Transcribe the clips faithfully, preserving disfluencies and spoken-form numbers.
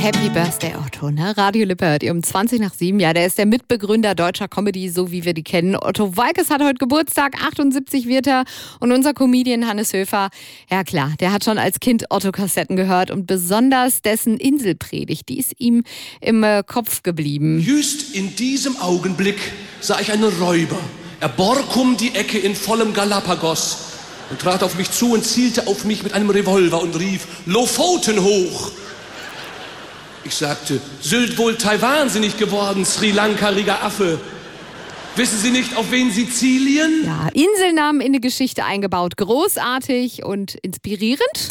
Happy Birthday, Otto, ne? Radio Lippe hört ihr um zwanzig nach sieben. Ja, der ist der Mitbegründer deutscher Comedy, so wie wir die kennen. Otto Waalkes hat heute Geburtstag, achtundsiebzig wird er. Und unser Comedian Hannes Höfer, ja klar, der hat schon als Kind Otto-Kassetten gehört. Und besonders dessen Inselpredigt, die ist ihm im äh, Kopf geblieben. Just in diesem Augenblick sah ich einen Räuber. Er borg um die Ecke in vollem Galapagos und trat auf mich zu und zielte auf mich mit einem Revolver und rief, Lofoten hoch! Ich sagte, Sylt wohl Taiwan-sinnig geworden, Sri Lanka-riger Affe. Wissen Sie nicht, auf wen Sizilien? Ja, Inselnamen in die Geschichte eingebaut. Großartig und inspirierend.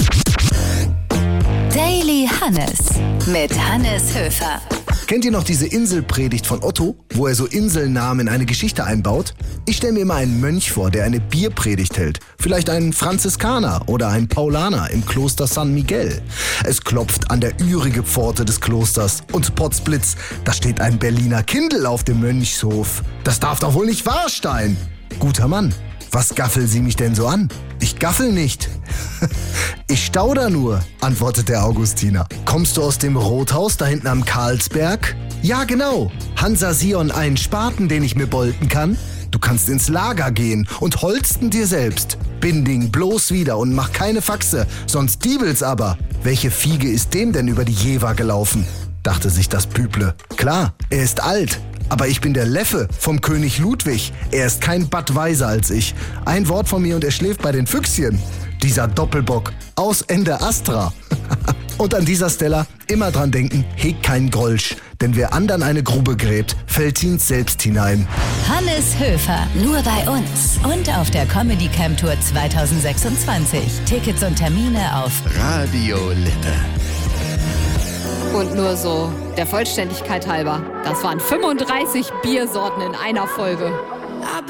Daily Hannes mit Hannes Höfer. Kennt ihr noch diese Inselpredigt von Otto, wo er so Inselnamen in eine Geschichte einbaut? Ich stelle mir immer einen Mönch vor, der eine Bierpredigt hält. Vielleicht einen Franziskaner oder einen Paulaner im Kloster San Miguel. Es klopft an der ürige Pforte des Klosters und potzblitz, da steht ein Berliner Kindl auf dem Mönchshof. Das darf doch wohl nicht wahr sein. Guter Mann, was gaffeln Sie mich denn so an? Ich gaffel nicht. Ich stauder nur, antwortet der Augustiner. Kommst du aus dem Rothaus da hinten am Karlsberg? Ja, genau. Hansa Sion einen Spaten, den ich mir bolten kann? Du kannst ins Lager gehen und holsten dir selbst. Binding bloß wieder und mach keine Faxe, sonst diebel's aber. Welche Fiege ist dem denn über die Jever gelaufen? Dachte sich das Püble. Klar, er ist alt. Aber ich bin der Leffe vom König Ludwig. Er ist kein Bad weiser als ich. Ein Wort von mir und er schläft bei den Füchschen. Dieser Doppelbock aus Ende Astra. Und an dieser Stelle immer dran denken, hegt keinen Grolsch. Denn wer andern eine Grube gräbt, fällt ihn selbst hinein. Hannes Höfer, nur bei uns. Und auf der Comedy Camp Tour zwanzig sechsundzwanzig. Tickets und Termine auf Radio Lippe. Und nur so der Vollständigkeit halber, das waren fünfunddreißig Biersorten in einer Folge.